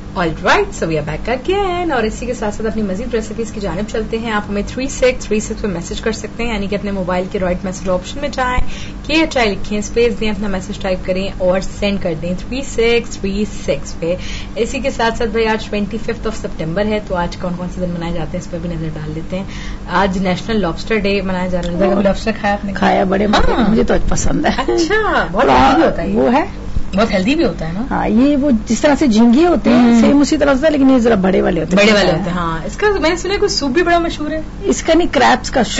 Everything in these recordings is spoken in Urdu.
All right, so we are back again. اور اسی کے ساتھ ساتھ اپنی مزید ریسیپیز کی جانب چلتے ہیں. آپ ہمیں 3636 پہ میسج کر سکتے ہیں, یعنی کہ اپنے موبائل کے رائٹ میسج آپشن میں جائیں, KHI لکھیں, اسپیس دیں, اپنا میسج ٹائپ کریں اور سینڈ کر دیں 3636 پہ. اسی کے ساتھ ساتھ بھائی آج 25 سپٹمبر ہے, تو آج کون کون سے دن منائے جاتے ہیں اس پہ بھی نظر ڈال لیتے ہیں. آج نیشنل لابسٹر ڈے منایا جا رہا ہے. لابسٹر کھایا آپ نے؟ کھایا, بڑے مجھے تو پسند ہے. اچھا, بہت ہیلدی ہوتا ہے. وہ ہے بہت ہیلدی بھی ہوتا ہے نا. ہاں, یہ وہ جس طرح سے جھینگے ہوتے ہیں سیم اسی طرح سے, لیکن یہ ذرا بڑے والے ہوتے ہیں. ہاں. اس کا میں نے سنا کوئی سوپ بھی بڑا مشہور ہے. اس کا نہیں, کریبس کا.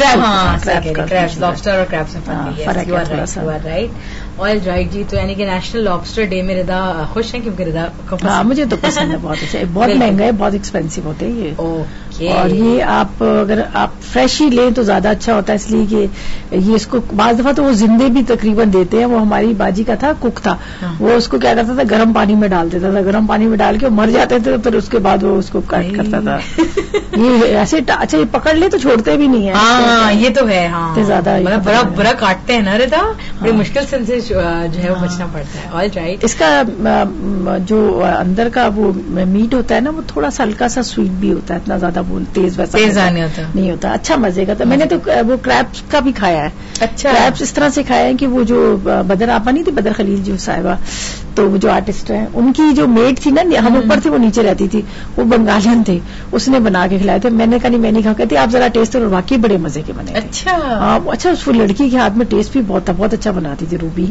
لابسٹر اور کریبس میں فرق ہے. رائٹ. آل رائٹ جی. تو یعنی کہ نیشنل لابسٹر ڈے میں رضا خوش ہیں, کیونکہ رضا ہاں مجھے تو پسند ہے, بہت اچھا. بہت مہنگا ہے, بہت ایکسپینسو ہوتے ہیں یہ. اور یہ آپ اگر آپ فریش ہی لیں تو زیادہ اچھا ہوتا ہے, اس لیے کہ یہ اس کو بعض دفعہ تو وہ زندے بھی تقریباً دیتے ہیں. وہ ہماری باجی کا تھا, کک تھا, وہ اس کو کیا کرتا تھا, گرم پانی میں ڈال دیتا تھا. گرم پانی میں ڈال کے مر جاتے تھے, پھر اس کے بعد وہ اس کو کٹ کرتا تھا. یہ ایسے اچھا, یہ پکڑ لے تو چھوڑتے بھی نہیں ہے. ہاں یہ تو ہے. ہاں زیادہ بڑا برا کاٹتے ہیں نا رضا, بڑی مشکل سے ان سے جو ہے وہ بچنا پڑتا ہے. All right. اس کا جو اندر کا وہ میٹ ہوتا ہے نا, وہ تھوڑا سا ہلکا سا سویٹ بھی ہوتا ہے, اتنا زیادہ وہ تیز ویسا نہیں ہوتا. اچھا مزے کا. تو میں نے تو وہ کریبس کا بھی کھایا ہے. اچھا, کریبس اس طرح سے کھایا ہے کہ وہ جو بدر آپا نہیں تھی, بدر خلیل جو صاحبہ, تو وہ جو آرٹسٹ ہیں, ان کی جو میٹ تھی نا, ہم اوپر تھے وہ نیچے رہتی تھی, وہ بنگالین تھے, اس نے بنا کے کھلائے تھے. میں نے کہا نہیں, میں نہیں کھا. کہتی آپ ذرا ٹیسٹ کرو, واقعی بڑے مزے کے بنے. اچھا. اچھا, اس لڑکی کے ہاتھ میں ٹیسٹ بھی بہت تھا, بہت اچھا بناتی تھی روبی.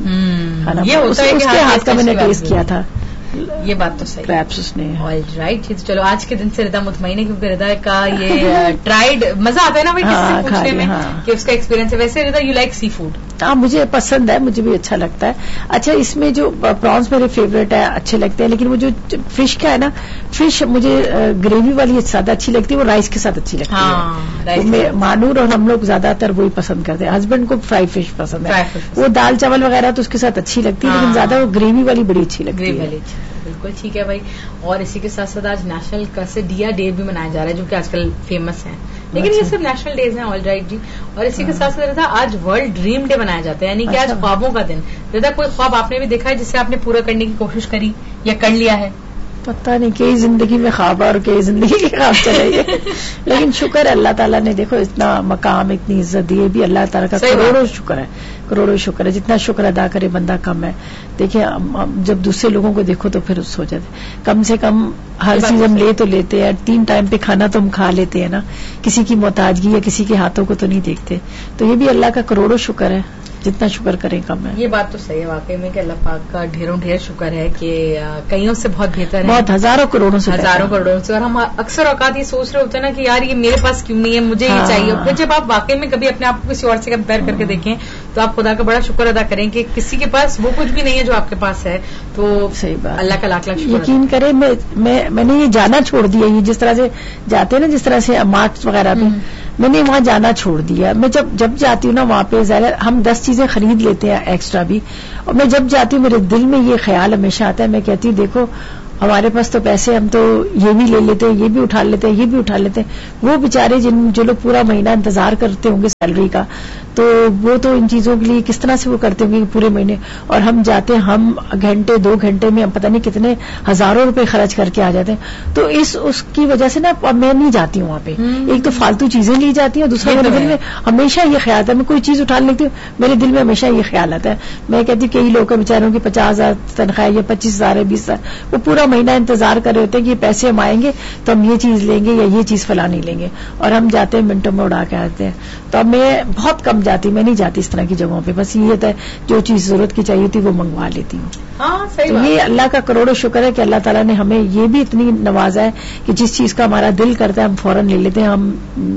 اس کے ہاتھ کا میں نے ٹیسٹ کیا تھا. یہ بات تو صحیح. کریبس اس نے. All right. چلو آج کے دن سے رضا مطمئن ہے, کیونکہ رضا کا یہ ٹرائیڈ مزہ آتا ہے نا بھائی کسی سے پوچھنے میں کہ اس کا ایکسپیرینس ہے. ویسے رضا یو لائک سی فوڈ؟ ہاں مجھے پسند ہے, مجھے بھی اچھا لگتا ہے. اچھا, اس میں جو پرانس میرے فیوریٹ ہے, اچھے لگتے ہیں, لیکن وہ جو فش کا ہے نا, فش مجھے گریوی والی زیادہ اچھی لگتی ہے, وہ رائس کے ساتھ اچھی لگتی ہے. مانور اور ہم لوگ زیادہ تر وہی پسند کرتے ہیں. ہسبینڈ کو فرائی فش پسند ہے, وہ دال چاول وغیرہ تو اس کے ساتھ اچھی لگتی ہے, لیکن زیادہ وہ گریوی والی بڑی اچھی لگتی ہے. بالکل ٹھیک ہے بھائی. اور اسی کے ساتھ ساتھ آج نیشنل کسڈیا ڈے بھی منایا جا رہا ہے, جو کہ آج کل فیمس ہے, لیکن یہ سب نیشنل ڈیز ہیں. آل رائٹ جی. اور اسی کے ساتھ ساتھ آج ورلڈ ڈریم ڈے منایا جاتا ہے, یعنی کہ آج خوابوں کا دن. رضا کوئی خواب آپ نے بھی دیکھا ہے جسے آپ نے پورا کرنے کی کوشش کری یا کر لیا ہے؟ پتہ نہیں, کئی زندگی میں خواب اور کئی زندگی کے خواب چلے گئے, لیکن شکر ہے اللہ تعالیٰ نے, دیکھو اتنا مقام, اتنی عزت دی ہے, بھی اللہ تعالیٰ کا کروڑوں شکر ہے, کروڑوں شکر ہے. جتنا شکر ادا کرے بندہ کم ہے. دیکھیں جب دوسرے لوگوں کو دیکھو تو پھر اس ہو جاتے, کم سے کم ہر چیز ہم لے تو لیتے ہیں, 3 ٹائم پہ کھانا تو ہم کھا لیتے ہیں نا, کسی کی محتاجگی یا کسی کے ہاتھوں کو تو نہیں دیکھتے. تو یہ بھی اللہ کا کروڑوں شکر ہے, جتنا شکر کریں کم ہے. یہ بات تو صحیح ہے واقعی میں کہ اللہ پاک کا ڈھیروں ڈھیر شکر ہے کہ کئیوں سے بہت بہتر ہے, بہت ہزاروں کروڑوں سے. اور ہم اکثر اوقات یہ سوچ رہے ہوتے ہیں نا کہ یار یہ میرے پاس کیوں نہیں ہے, مجھے یہ چاہیے. پھر جب آپ واقعی میں کبھی اپنے آپ کو کسی اور سے کمپیئر کر کے دیکھیں تو آپ خدا کا بڑا شکر ادا کریں کہ کسی کے پاس وہ کچھ بھی نہیں ہے جو آپ کے پاس ہے. تو صحیح بات, اللہ کا لاکھ لاکھ شکر. یقین کریں میں نے یہ جانا چھوڑ دیا, یہ جس طرح سے جاتے ہیں نا, جس طرح سے مارکس وغیرہ پہ, میں نے وہاں جانا چھوڑ دیا. میں جب جاتی ہوں نا وہاں پہ, ظاہر ہم 10 چیزیں خرید لیتے ہیں ایکسٹرا بھی, اور میں جب جاتی ہوں میرے دل میں یہ خیال ہمیشہ آتا ہے, میں کہتی ہوں دیکھو ہمارے پاس تو پیسے, ہم تو یہ بھی لے لیتے ہیں, یہ بھی اٹھا لیتے ہیں, یہ بھی اٹھا لیتے ہیں. وہ بیچارے جو لوگ پورا مہینہ انتظار کرتے ہوں گے سیلری کا, تو وہ تو ان چیزوں کے لیے کس طرح سے وہ کرتے ہوں گے پورے مہینے, اور ہم جاتے ہیں, ہم گھنٹے 2 گھنٹے میں ہم پتہ نہیں کتنے ہزاروں روپے خرچ کر کے آ جاتے ہیں. تو اس کی وجہ سے نا میں نہیں جاتی ہوں وہاں پہ. ایک تو فالتو چیزیں لی جاتی ہیں, اور دوسرا میرے دل میں ہمیشہ یہ خیال آتا ہے, میں کوئی چیز اٹھا لیتی ہوں, میرے دل میں ہمیشہ یہ خیال آتا ہے. میں کہتی ہوں کئی لوگوں کے بیچاروں کی 50,000 تنخواہ یا 25,000 ہے, 20,000, وہ پورا مہینہ انتظار کر رہے ہوتے ہیں کہ یہ پیسے ہم آئیں گے تو ہم یہ چیز لیں گے یا یہ چیز فلانی لیں گے, اور ہم جاتے ہیں منٹوں میں اڑا کے آتے ہیں. تو اب میں بہت کم جاتی, میں نہیں جاتی اس طرح کی جگہوں پہ. بس یہ ہے جو چیز ضرورت کی چاہیے تھی وہ منگوا لیتی ہوں. تو یہ اللہ کا کروڑوں شکر ہے کہ اللہ تعالیٰ نے ہمیں یہ بھی اتنی نوازا ہے کہ جس چیز کا ہمارا دل کرتا ہے ہم فوراً لے لیتے ہیں, ہم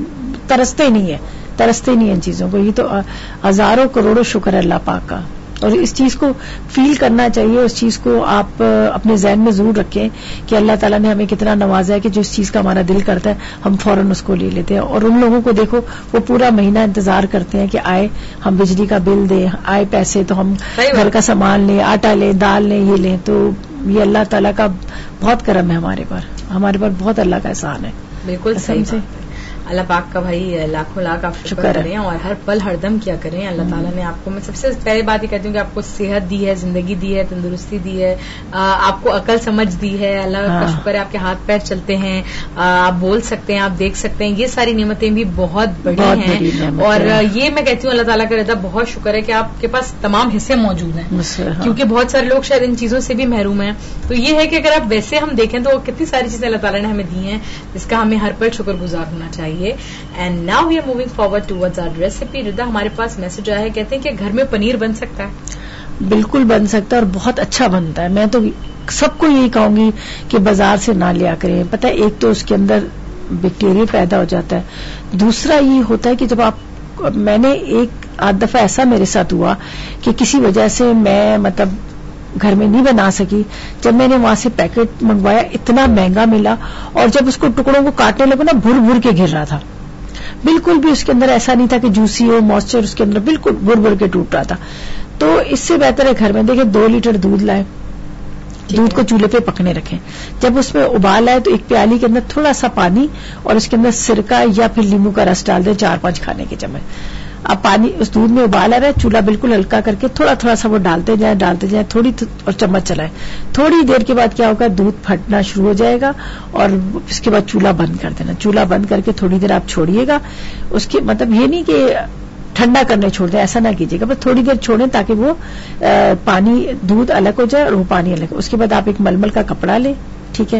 ترستے نہیں ہیں ان چیزوں کو. یہ تو ہزاروں کروڑوں شکر ہے اللہ پاک کا. اور اس چیز کو فیل کرنا چاہیے, اس چیز کو آپ اپنے ذہن میں ضرور رکھیں کہ اللہ تعالیٰ نے ہمیں کتنا نوازا ہے کہ جو اس چیز کا ہمارا دل کرتا ہے ہم فوراً اس کو لے لیتے ہیں. اور ان لوگوں کو دیکھو وہ پورا مہینہ انتظار کرتے ہیں کہ آئے ہم بجلی کا بل دیں, آئے پیسے تو ہم گھر کا سامان لیں, آٹا لیں, دال لیں, یہ لیں. تو یہ اللہ تعالیٰ کا بہت کرم ہے ہمارے پر بہت اللہ کا احسان ہے. بالکل صحیح سے. اللہ پاک کا بھائی لاکھوں لاکھ آپ شکر کریں اور ہر پل ہر دم کیا کریں. اللہ تعالیٰ نے آپ کو, میں سب سے پہلے بات یہ کہتی ہوں کہ آپ کو صحت دی ہے, زندگی دی ہے, تندرستی دی ہے, آپ کو عقل سمجھ دی ہے. اللہ کا شکر ہے آپ کے ہاتھ پیر چلتے ہیں, آپ بول سکتے ہیں, آپ دیکھ سکتے ہیں. یہ ساری نعمتیں بھی بہت بڑی ہیں اور یہ میں کہتی ہوں اللہ تعالیٰ کا رضا بہت شکر ہے کہ آپ کے پاس تمام حصے موجود ہیں, کیونکہ بہت سارے لوگ شاید ان چیزوں سے بھی محروم ہیں. تو یہ ہے کہ اگر آپ ویسے ہم دیکھیں تو کتنی ساری چیزیں اللہ تعالیٰ نے ہمیں دی ہیں جس کا ہمیں ہر پل شکر گزار ہونا چاہیے. And now we are moving forward towards our recipe. رضا ہمارے پاس میسج آیا ہے, کہتے ہیں کہ گھر میں پنیر بن سکتا ہے. بالکل بن سکتا ہے اور بہت اچھا بنتا ہے. میں تو سب کو یہی کہوں گی کہ بازار سے نہ لیا کریں. پتہ ہے ایک تو اس کے اندر بیکٹیریا پیدا ہو جاتا ہے, دوسرا یہ ہوتا ہے کہ جب آپ, میں نے ایک آدھ دفعہ ایسا میرے ساتھ ہوا کہ کسی وجہ سے میں مطلب گھر میں نہیں بنا سکی. جب میں نے وہاں سے پیکٹ منگوایا اتنا مہنگا ملا, اور جب اس کو ٹکڑوں کو کاٹنے لگا نا بھر بھر کے گر رہا تھا. بالکل بھی اس کے اندر ایسا نہیں تھا کہ جوسی ہو, موئسچر اس کے اندر بالکل بھر بھر کے ٹوٹ رہا تھا. تو اس سے بہتر ہے گھر میں دیکھیں 2 لیٹر دودھ لائیں, دودھ کو چولہے پہ پکنے رکھیں. جب اس میں ابال آئے تو ایک پیالی کے اندر تھوڑا سا پانی اور اس کے اندر سرکہ یا پھر لیمو کا رس ڈال دیں 4-5 کھانے کے چمچ. اب پانی اس دودھ میں ابال آ رہا ہے, چولہا بالکل ہلکا کر کے تھوڑا تھوڑا سا وہ ڈالتے جائیں تھوڑی اور چمچ چلائیں. تھوڑی دیر کے بعد کیا ہوگا, دودھ پھٹنا شروع ہو جائے گا اور اس کے بعد چولہا بند کر دینا. چولہا بند کر کے تھوڑی دیر آپ چھوڑیے گا. اس کے مطلب یہ نہیں کہ ٹھنڈا کرنے چھوڑ دیں, ایسا نہ کیجیے گا, بس تھوڑی دیر چھوڑیں تاکہ وہ پانی دودھ الگ ہو جائے اور وہ پانی الگ. اس کے بعد آپ ایک ململ کا کپڑا لیں, ٹھیک ہے,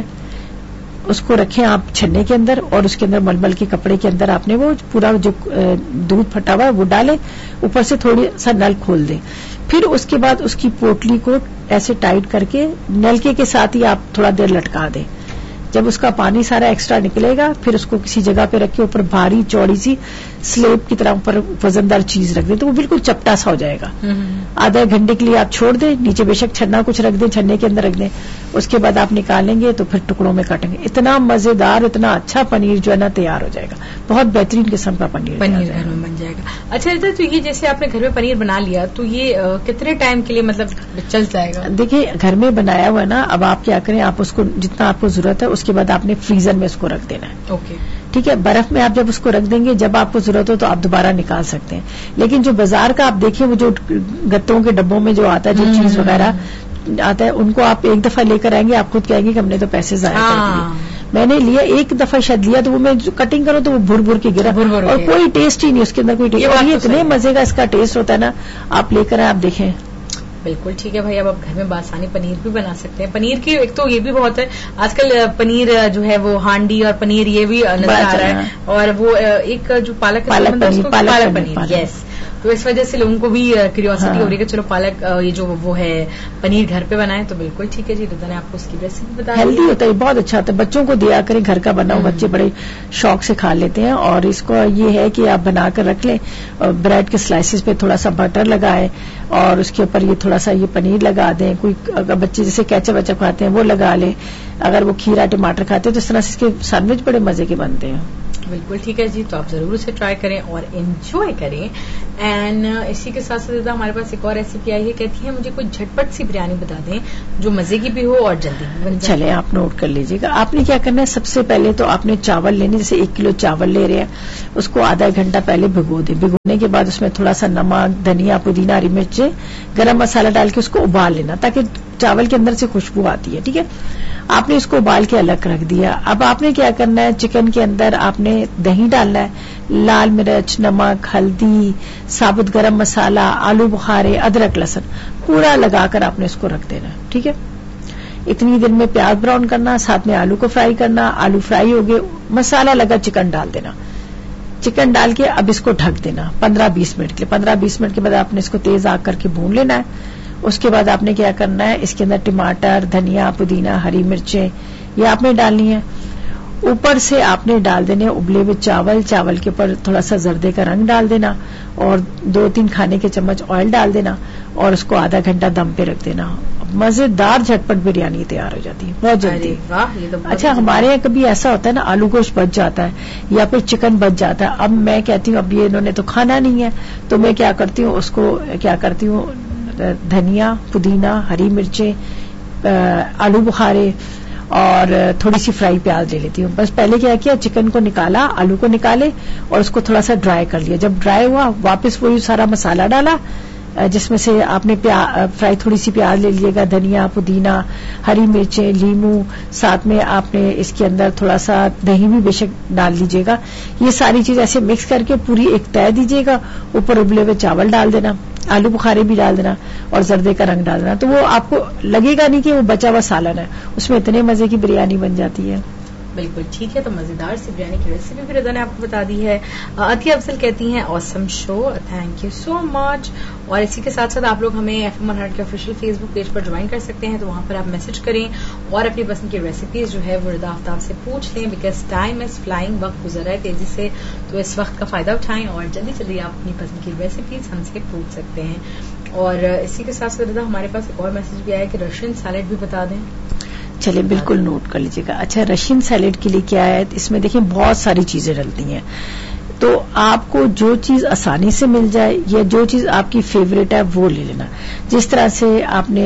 اس کو رکھیں آپ چھننے کے اندر, اور اس کے اندر ململ کے کپڑے کے اندر آپ نے وہ پورا جو دودھ پھٹا ہوا ہے وہ ڈالیں, اوپر سے تھوڑی سا نل کھول دیں. پھر اس کے بعد اس کی پوٹلی کو ایسے ٹائٹ کر کے نلکے کے ساتھ ہی آپ تھوڑا دیر لٹکا دیں. جب اس کا پانی سارا ایکسٹرا نکلے گا پھر اس کو کسی جگہ پہ رکھ کے اوپر بھاری چوڑی سی سلیب کی طرح اوپر وزندار چیز رکھ دیں تو وہ بالکل چپٹا سا ہو جائے گا. آدھے گھنٹے کے لیے آپ چھوڑ دیں, نیچے بے شک چھنا کچھ رکھ دیں, چھنے کے اندر رکھ دیں. اس کے بعد آپ نکالیں گے تو پھر ٹکڑوں میں کاٹیں گے. اتنا مزیدار, اتنا اچھا پنیر جو ہے نا تیار ہو جائے گا. بہت بہترین قسم کا پنیر گھر میں بن جائے گا. اچھا تو یہ جیسے آپ نے گھر میں پنیر بنا لیا تو یہ کتنے ٹائم کے لیے مطلب چل جائے گا؟ دیکھیے گھر میں بنایا ہوا نا, اب آپ کیا کریں, آپ اس کو جتنا آپ کو ضرورت ہے اس کے بعد آپ نے فریزر میں اس کو رکھ دینا ہے. اوکے ٹھیک ہے, برف میں آپ جب اس کو رکھ دیں گے, جب آپ کو ضرورت ہو تو آپ دوبارہ نکال سکتے ہیں. لیکن جو بازار کا آپ دیکھیں وہ جو گتوں کے ڈبوں میں جو آتا ہے, جو چیز وغیرہ آتا ہے, ان کو آپ ایک دفعہ لے کر آئیں گے, آپ خود کہیں گے کہ ہم نے تو پیسے ضائع کر دیے. میں نے لیا ایک دفعہ شاید لیا تو وہ میں کٹنگ کروں تو وہ بھر بھر کے گرا اور کوئی ٹیسٹ ہی نہیں اس کے اندر, کوئی ٹیسٹ. اور یہ اتنے مزے کا اس کا ٹیسٹ ہوتا ہے نا, آپ لے کر آئیں, آپ دیکھیں. بالکل ٹھیک ہے بھائی, اب آپ گھر میں بآسانی پنیر بھی بنا سکتے ہیں. پنیر کی ایک تو یہ بھی بہت ہے آج کل, پنیر جو ہے وہ ہانڈی اور پنیر یہ بھی نظر آ رہا ہے, اور وہ ایک جو پالک پنیر, یس. تو اس وجہ سے لوگوں کو بھی کیوریوسٹی ہو رہی ہے کہ چلو پالک یہ جو وہ ہے پنیر گھر پہ بنائیں. تو بالکل ٹھیک ہے جی, رضا نے آپ کو اس کی ریسیپی بتا. ہیلدی ہوتا ہے, بہت اچھا ہوتا ہے, بچوں کو دیا کریں گھر کا بنا ہوا, بچے بڑے شوق سے کھا لیتے ہیں. اور اس کو یہ ہے کہ آپ بنا کر رکھ لیں, بریڈ کے سلائسز پہ تھوڑا سا بٹر لگائیں اور اس کے اوپر یہ تھوڑا سا یہ پنیر لگا دیں. کوئی اگر بچے جیسے کیچپ ویچپ کھاتے ہیں وہ لگا لیں, اگر وہ کھیرا ٹماٹر کھاتے ہیں تو اس طرح سے اس کے سینڈوچ بڑے مزے کے بنتے ہیں. بالکل ٹھیک ہے جی, تو آپ ضرور اسے ٹرائی کریں اور انجوائے کریں. اینڈ اسی کے ساتھ ساتھ ہمارے پاس ایک اور ریسیپی آئی ہے, کہتی ہے مجھے کوئی جھٹپٹ سی بریانی بتا دیں جو مزے کی بھی ہو اور جلدی بھی بن جائے. چلیں آپ نوٹ کر لیجیے گا. آپ نے کیا کرنا ہے, سب سے پہلے تو آپ نے چاول لینے, جیسے 1 کلو چاول لے رہے ہیں, اس کو آدھا گھنٹہ پہلے بھگو دیں. بھگونے کے بعد اس میں تھوڑا سا نمک, دھنیا, پودینہ, ہری مرچیں, گرم مسالہ ڈال کے اس کو ابال لینا تاکہ چاول کے اندر سے خوشبو آتی ہے. ٹھیک ہے, آپ نے اس کو ابال کے الگ رکھ دیا. اب آپ نے کیا کرنا ہے, چکن کے اندر آپ نے دہی ڈالنا ہے, لال مرچ, نمک, ہلدی, ثابت گرم مسالہ, آلو بخارے, ادرک, لہسن پورا لگا کر آپ نے اس کو رکھ دینا. ٹھیک ہے, اتنی دیر میں پیاز براؤن کرنا, ساتھ میں آلو کو فرائی کرنا. آلو فرائی ہو گئے, مسالہ لگا چکن ڈال دینا. چکن ڈال کے اب اس کو ڈھک دینا 15-20 منٹ کے لیے. 15-20 منٹ کے بعد آپ نے اس کو تیز آگ کر کے بھون لینا ہے. اس کے بعد آپ نے کیا کرنا ہے, اس کے اندر ٹماٹر, دھنیا, پودینہ, ہری مرچیں یہ آپ نے ڈالنی ہے. اوپر سے آپ نے ڈال دینے ابلے ہوئے چاول. چاول کے اوپر تھوڑا سا زردے کا رنگ ڈال دینا اور 2-3 کھانے کے چمچ آئل ڈال دینا اور اس کو آدھا گھنٹہ دم پہ رکھ دینا. مزیدار جھٹپٹ بریانی تیار ہو جاتی ہے بہت جلدی. اچھا, ہمارے یہاں کبھی ایسا ہوتا ہے نا, آلو گوشت بچ جاتا ہے یا پھر چکن بچ جاتا ہے. اب میں کہتی ہوں اب یہ انہوں نے تو کھانا نہیں ہے, تو میں کیا کرتی ہوں, اس کو کیا کرتی ہوں, دھنیا, پودینہ, ہری مرچیں, آلو بخارے اور تھوڑی سی فرائی پیاز لے لیتی ہوں. بس پہلے کیا کیا, چکن کو نکالا, آلو کو نکالے اور اس کو تھوڑا سا ڈرائی کر لیا. جب ڈرائی ہوا واپس وہی سارا مسالہ ڈالا, جس میں سے آپ نے فرائی تھوڑی سی پیاز لے لیے گا, دھنیا, پودینہ, ہری مرچیں, لیمو, ساتھ میں آپ نے اس کے اندر تھوڑا سا دہی بھی بے شک ڈال لیجیے گا. یہ ساری چیز ایسے مکس کر کے پوری ایک تہہ دیجیے گا, اوپر ابلے ہوئے چاول ڈال دینا, آلو بخارے بھی ڈال دینا اور زردے کا رنگ ڈال دینا. تو وہ آپ کو لگے گا نہیں کہ وہ بچا ہوا سالن ہے, اس میں اتنے مزے کی بریانی بن جاتی ہے. بالکل ٹھیک ہے. تو مزیدار سی بریانی کی ریسیپی بھی رضا نے آپ کو بتا دی ہے. عطیہ افضل کہتی ہیں آسم شو, تھینک یو سو مچ. اور اسی کے ساتھ ساتھ آپ لوگ ہمیں FM 100 کے آفیشیل فیس بک پیج پر جوائن کر سکتے ہیں, تو وہاں پر آپ میسج کریں اور اپنی پسند کی ریسیپیز جو ہے وہ رضا آفتاب سے پوچھ لیں, بیکاز ٹائم از فلائنگ, وقت گزر رہا ہے تیزی سے, تو اس وقت کا فائدہ اٹھائیں اور جلدی جلدی آپ اپنی پسند کی ریسیپیز ہم سے پوچھ سکتے ہیں. اور اسی کے ساتھ ساتھ رضا ہمارے پاس ایک اور میسج بھی آیا کہ رشین سیلیڈ بھی بتا دیں. چلے بالکل نوٹ کر لیجیے گا. اچھا, رشین سیلیڈ کے لیے کیا ہے, اس میں دیکھیں بہت ساری چیزیں ڈلتی ہیں, تو آپ کو جو چیز آسانی سے مل جائے یا جو چیز آپ کی فیوریٹ ہے وہ لے لینا. جس طرح سے آپ نے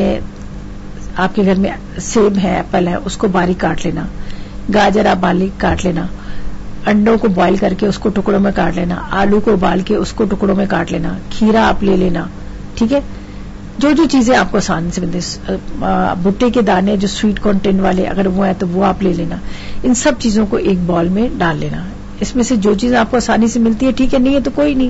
آپ کے گھر میں سیب ہے, ایپل ہے, اس کو باریک کاٹ لینا, گاجر آپ باریک کاٹ لینا, انڈوں کو بوائل کر کے اس کو ٹکڑوں میں کاٹ لینا, آلو کو ابال کے اس کو ٹکڑوں میں کاٹ لینا, کھیرا آپ لے لینا. ٹھیک ہے, جو جو چیزیں آپ کو آسان سے ملتی, بھٹے کے دانے جو سویٹ کانٹینٹ والے اگر وہ ہیں تو وہ آپ لے لینا. ان سب چیزوں کو ایک باؤل میں ڈال لینا. اس میں سے جو چیز آپ کو آسانی سے ملتی ہے ٹھیک ہے, نہیں ہے تو کوئی نہیں.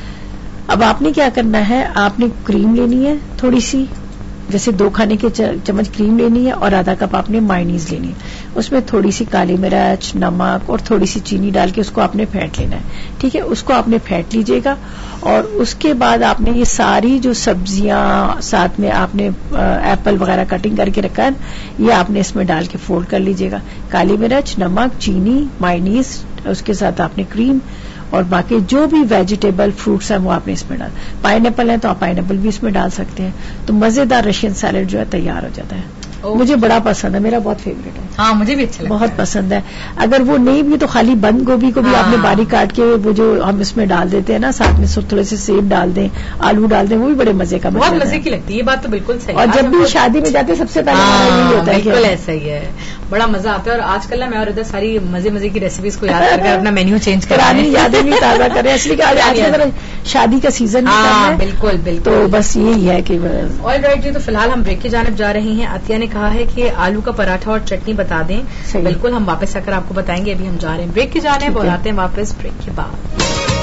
اب آپ نے کیا کرنا ہے, آپ نے کریم لینی ہے تھوڑی سی, جیسے 2 کھانے کے چمچ کریم لینی ہے اور آدھا کپ آپ نے مائونیز لینی ہے. اس میں تھوڑی سی کالی مرچ, نمک اور تھوڑی سی چینی ڈال کے اس کو آپ نے پھینٹ لینا ہے. ٹھیک ہے, اس کو آپ نے پھینٹ لیجیے گا. اور اس کے بعد آپ نے یہ ساری جو سبزیاں ساتھ میں آپ نے ایپل وغیرہ کٹنگ کر کے رکھا ہے, یہ آپ نے اس میں ڈال کے فولڈ کر لیجیے گا. کالی مرچ, نمک, چینی, مائونیز, اس کے ساتھ آپ نے کریم اور باقی جو بھی ویجیٹیبل فروٹس ہیں وہ آپ نے اس میں ڈال. پائن ایپل ہے تو آپ پائن ایپل بھی اس میں ڈال سکتے ہیں. تو مزیدار رشین سیلیڈ جو ہے تیار ہو جاتا ہے. مجھے بڑا پسند ہے, میرا بہت فیوریٹ ہے. ہاں مجھے بھی اچھا لگتا ہے, بہت پسند ہے. اگر وہ نہیں بھی تو خالی بند گوبھی کو بھی آپ نے باریک کاٹ کے وہ جو ہم اس میں ڈال دیتے ہیں نا, ساتھ میں تھوڑے سے سیب ڈال دیں, آلو ڈال دیں, وہ بھی بڑے مزے کا, بہت مزے کی لگتی ہے. یہ بات تو بالکل صحیح. اور جب بھی شادی میں جاتے سب سے پہلے یہی ہوتا ہے, بالکل ایسا ہی ہے, بڑا مزہ آتا ہے. اور آج کل میں اور ادھر ساری مزے کی ریسیپیز کو یاد کر اپنا مینیو چینج کرانی, یادیں بھی تازہ کریں, اس لیے آج شادی کا سیزن ہے. بالکل بالکل, تو بس یہی ہے کہ آل رائٹ جی. تو فی الحال ہم بریک کی جانب جا رہے ہیں. عطیہ نے کہا ہے کہ آلو کا پراٹھا اور چٹنی بتا دیں. بالکل ہم واپس آ کر آپ کو بتائیں گے. ابھی ہم جا رہے ہیں بریک کی جانب اور آتے ہیں واپس بریک کے بعد.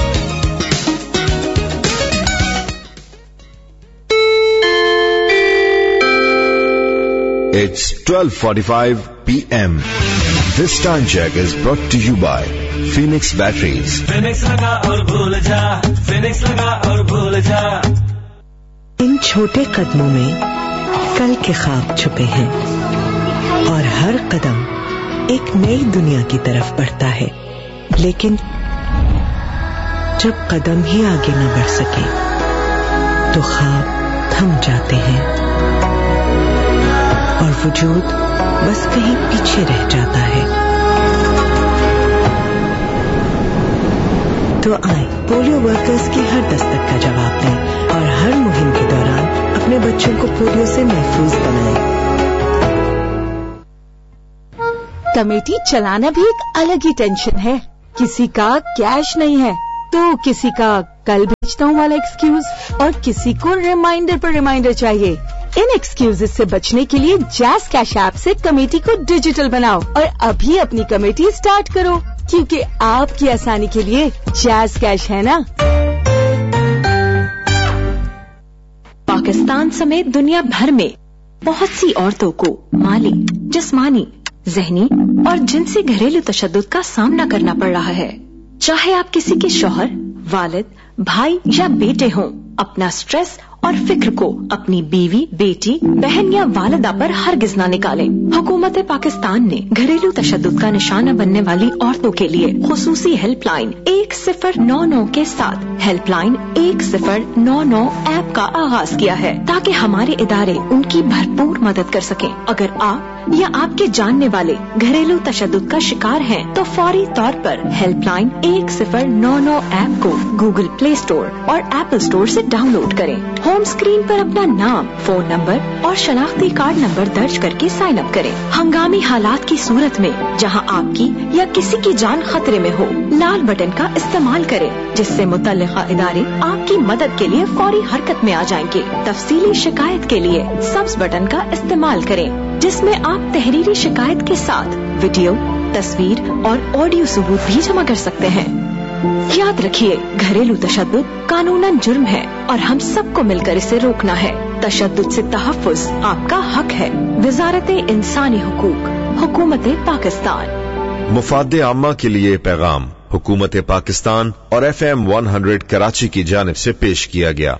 It's 12:45 p.m. This time check is brought to you by Phoenix Batteries. Phoenix लगा और भूल जा, Phoenix लगा और भूल जा. इन छोटे कदमों में कल के ख्वाब छुपे हैं और हर कदम एक नई दुनिया की तरफ बढ़ता है. लेकिन जब कदम ही आगे न बढ़ सके तो ख्वाब थम जाते हैं और वजूद बस कहीं पीछे रह जाता है. तो आए पोलियो वर्कर्स की हर दस्तक का जवाब दें और हर मुहिम के दौरान अपने बच्चों को पोलियो से महफूज बनाएं. कमेटी चलाना भी एक अलग ही टेंशन है. किसी का कैश नहीं है तो किसी का कल भेजता हूँ वाला एक्सक्यूज, और किसी को रिमाइंडर पर रिमाइंडर चाहिए. इन एक्सक्यूजेस से बचने के लिए जैज़ कैश ऐप से कमेटी को डिजिटल बनाओ और अभी अपनी कमेटी स्टार्ट करो, क्योंकि आपकी आसानी के लिए जैज़ कैश है ना. पाकिस्तान समेत दुनिया भर में बहुत सी औरतों को माली, जिस्मानी, ज़हनी और जिनसी घरेलू तशद्दुद का सामना करना पड़ रहा है. चाहे आप किसी के शौहर, वालिद, भाई या बेटे हों, अपना स्ट्रेस और फिक्र को अपनी बीवी, बेटी, बहन या वालिदा पर हरगिज ना निकालें. हुकूमत पाकिस्तान ने घरेलू तशद्दुद का निशाना बनने वाली औरतों के लिए खुसूसी हेल्पलाइन 1099 के साथ हेल्पलाइन 1099 ऐप का आगाज किया है, ताकि हमारे इदारे उनकी भरपूर मदद कर सकें. अगर आप या आपके जानने वाले घरेलू तशद्दुद का शिकार हैं, तो फौरी तौर पर हेल्पलाइन 1099 ऐप को गूगल प्ले स्टोर और एप्पल स्टोर से डाउनलोड करें। होम स्क्रीन पर अपना नाम, फोन नंबर और शनाख्ती कार्ड नंबर दर्ज करके साइन अप करें। हंगामी हालात की सूरत में जहां आपकी या किसी की जान खतरे में हो, लाल बटन का इस्तेमाल करें, जिससे मुतल्लिका इदारे आपकी मदद के लिए फौरी हरकत में आ जाएंगे। तफसीली शिकायत के लिए सब्ज बटन का इस्तेमाल करें, जिसमें आप तहरीरी शिकायत के साथ वीडियो, तस्वीर और ऑडियो सबूत भी जमा कर सकते हैं। याद रखिए, घरेलू तशद्दुद कानूनन जुर्म है और हम सबको मिलकर इसे रोकना है। तशद्दुद से तहफ़्फ़ुज़ आपका हक है। वज़ारत इंसानी हुकूक, हुकूमत पाकिस्तान। मुफाद आम्मा के लिए पैगाम हुकूमत पाकिस्तान और FM 100 कराची की जानिब से पेश किया गया।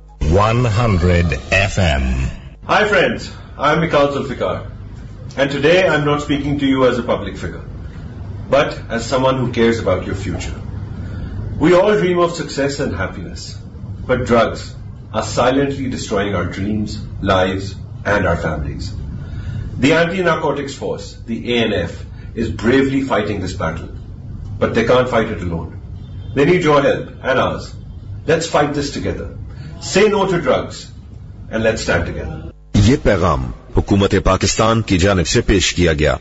100 FM. Hi friends, I'm Mikhail Zulfikar, and today I'm not speaking to you as a public figure, but as someone who cares about your future. We all dream of success and happiness, but drugs are silently destroying our dreams, lives, and our families. The Anti-Narcotics Force, the ANF, is bravely fighting this battle, but they can't fight it alone. They need your help and ours. Let's fight this together. Say no to drugs, and let's stand together. ये पैगाम हुकूमत पाकिस्तान की जानिब से पेश किया गया।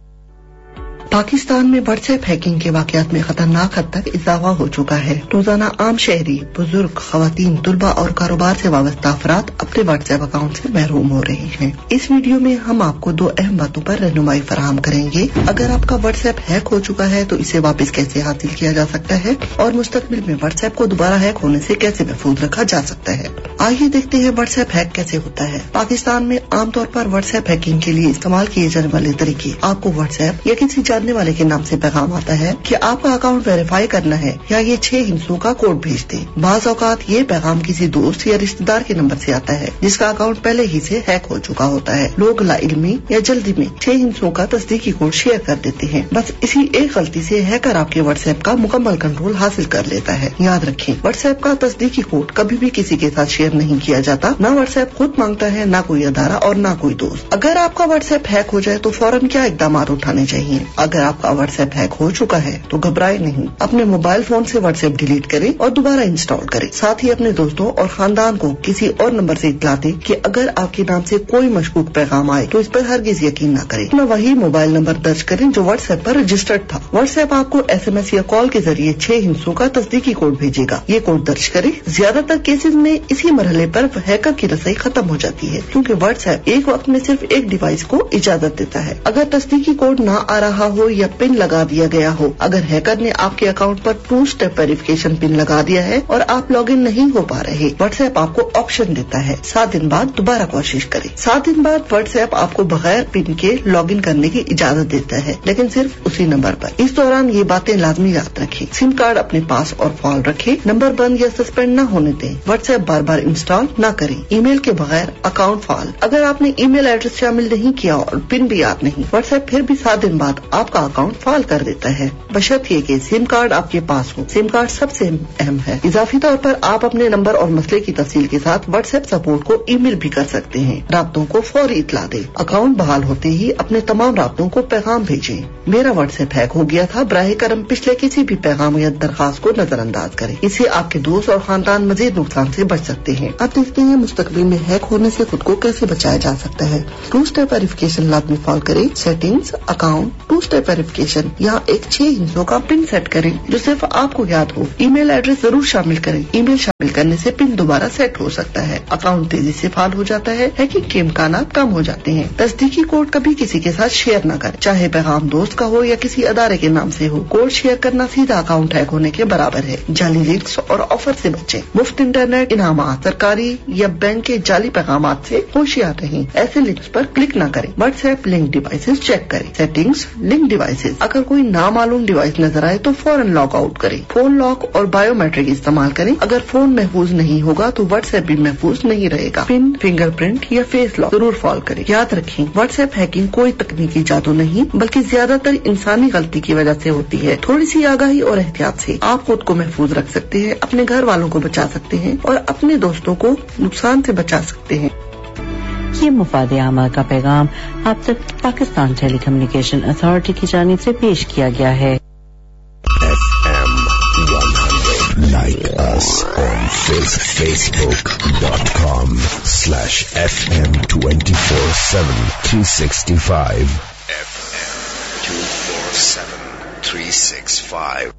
पाकिस्तान में व्हाट्सएप हैकिंग के वाकयात में खतरनाक हद तक इजाफा हो चुका है। रोजाना आम शहरी, बुजुर्ग, खवातीन, तुलबा और कारोबार से वाबस्ता अफराद अपने व्हाट्सएप अकाउंट से महरूम हो रहे हैं। इस वीडियो में हम आपको 2 अहम बातों पर रहनुमाई फराहम करेंगे। अगर आपका व्हाट्सएप हैक हो चुका है तो इसे वापस कैसे हासिल किया जा सकता है और मुस्तकबिल में व्हाट्सएप को दोबारा हैक होने से कैसे महफूज रखा जा सकता है। आइए देखते हैं व्हाट्सएप हैक कैसे होता है। पाकिस्तान में आमतौर पर व्हाट्सएप हैकिंग के लिए इस्तेमाल किए जाने वाले तरीके, आपको व्हाट्सएप या किसी जानने वाले के नाम से पैगाम आता है कि आपका अकाउंट वेरीफाई करना है या ये 6 हिंसों का कोड भेज दे। बाज़ औकात ये पैगाम किसी दोस्त या रिश्तेदार के नंबर से आता है जिसका अकाउंट पहले ही से हैक हो चुका होता है। लोग लाइल्मी या जल्दी में 6 हिंसों का तस्दीकी कोड शेयर कर देते हैं। बस इसी एक गलती से हैकर आपके व्हाट्सएप का मुकम्मल कंट्रोल हासिल कर लेता है। याद रखें, व्हाट्सएप का तस्दीकी कोड कभी भी किसी के साथ शेयर नहीं किया जाता। न व्हाट्सएप खुद मांगता है, न कोई अदारा और न कोई दोस्त। अगर आपका व्हाट्सएप हैक हो जाए तो फौरन क्या इकदाम उठाने चाहिए? अगर आपका व्हाट्सएप हैक हो चुका है तो घबराए नहीं, अपने मोबाइल फोन से व्हाट्सएप डिलीट करें और दोबारा इंस्टॉल करें। साथ ही अपने दोस्तों और खानदान को किसी और नंबर से इत्तला दें कि अगर आपके नाम से कोई मशकूक पैगाम आए तो इस पर हरगिज यकीन न करें। अपना वही मोबाइल नंबर दर्ज करें जो व्हाट्सएप पर रजिस्टर्ड था। व्हाट्सएप आपको SMS या कॉल के जरिए 6 हिंसों का तस्दीकी कोड भेजेगा। ये कोड दर्ज करें। ज्यादातर केसेज में इसी मरहले पर हैकर की रसाई खत्म हो जाती है, क्योंकि व्हाट्सएप एक वक्त में सिर्फ एक डिवाइस को इजाजत देता है। अगर तस्दीकी कोड न आ रहा हो या पिन लगा दिया गया हो, अगर हैकर ने आपके अकाउंट पर 2 स्टेप वेरिफिकेशन पिन लगा दिया है और आप लॉग इन नहीं हो पा रहे, व्हाट्सएप आपको ऑप्शन देता है 7 दिन बाद दोबारा कोशिश करें। 7 दिन बाद व्हाट्सएप आपको बगैर पिन के लॉग इन करने की इजाजत देता है, लेकिन सिर्फ उसी नंबर पर। इस दौरान ये बातें लाजमी याद रखें। सिम कार्ड अपने पास और फाल रखें। नंबर बंद या सस्पेंड न होने दें। व्हाट्सएप बार बार इंस्टॉल न करें। ईमेल के बगैर अकाउंट फाल। अगर आपने ईमेल एड्रेस शामिल नहीं किया और पिन भी याद नहीं, व्हाट्सएप फिर भी 7 दिन बाद आपका अकाउंट फाल कर देता है, बशर्त ये कि सिम कार्ड आपके पास हो। सिम कार्ड सबसे अहम है। इजाफी तौर पर आप अपने नंबर और मसले की तफसील के साथ व्हाट्सएप सपोर्ट को ईमेल भी कर सकते हैं। राब्तों को फौरी इतला दें। अकाउंट बहाल होते ही अपने तमाम राब्तों को पैगाम भेजें। मेरा व्हाट्सएप हैक हो गया था, बराह करम पिछले किसी भी पैगाम या दरखास्त को नजरअंदाज करें। इससे आपके दोस्त और खानदान मजीद नुकसान से बच सकते हैं। अब देखते हैं मुस्तकबिल में हैक होने से खुद को कैसे बचाया जा सकता है। 2 स्टेप वेरिफिकेशन लाजमी फॉलो करें। सेटिंग्स, अकाउंट, 2 स्टेप वेरिफिकेशन, यहाँ एक 6 हिंसों का पिन सेट करें जो सिर्फ आपको याद हो। ईमेल एड्रेस जरूर शामिल करें। ईमेल शामिल करने से पिन दोबारा सेट हो सकता है। अकाउंट तेजी से फाल हो जाता है। हैकिंग के इम्कानात कम हो जाते हैं। तस्दीकी कोड कभी किसी के साथ शेयर न करें, चाहे पैगाम दोस्त का हो या किसी अदारे के नाम से हो। कोड शेयर करना सीधा अकाउंट हैक होने के बराबर है। जाली लिंक्स और ऑफर से बचें। मुफ्त इंटरनेट, इनामात, सरकारी या बैंक के जाली पैगामात से होशियार रहें। ऐसे लिंक्स पर क्लिक न करें। व्हाट्सएप लिंक डिवाइसेस चेक करें। सेटिंग्स, लिंक डिवाइसेस, अगर कोई नामालूम डिवाइस नजर आए तो फौरन लॉग आउट करें। फोन लॉक और बायोमेट्रिक इस्तेमाल करें। अगर फोन महफूज नहीं होगा तो व्हाट्सएप भी महफूज नहीं रहेगा। पिन, फिंगरप्रिंट या फेस लॉक जरूर फॉलो करें। याद रखें, व्हाट्सएप हैकिंग कोई तकनीकी जादू नहीं, बल्कि ज्यादातर इंसानी गलती की वजह से होती है। थोड़ी सी आगाही और एहतियात से आप खुद को महफूज रख सकते हैं, अपने घर वालों को बचा सकते हैं और अपने दोस्तों को नुकसान से बचा सकते हैं। یہ مفاد عامہ کا پیغام آپ تک پاکستان ٹیلی کمیونیکیشن اتھارٹی کی جانب سے پیش کیا گیا ہے. FM 100. Like us on Facebook.com/FM247 365. FM 247 365.